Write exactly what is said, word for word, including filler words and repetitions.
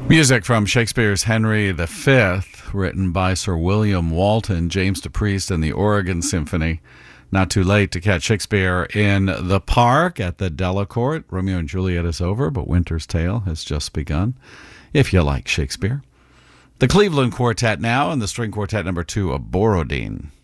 Music from Shakespeare's Henry the Fifth, written by Sir William Walton, James DePriest, and the Oregon Symphony. Not too late to catch Shakespeare in the park at the Delacorte. Romeo and Juliet is over, but Winter's Tale has just begun, if you like Shakespeare. The Cleveland Quartet now, and the string quartet number two of Borodin.